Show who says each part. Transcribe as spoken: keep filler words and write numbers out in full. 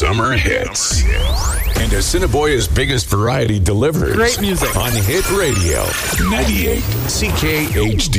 Speaker 1: summer hits. And Assiniboia's biggest variety delivers.
Speaker 2: Great music.
Speaker 1: On Hit Radio. ninety-eight C K H D.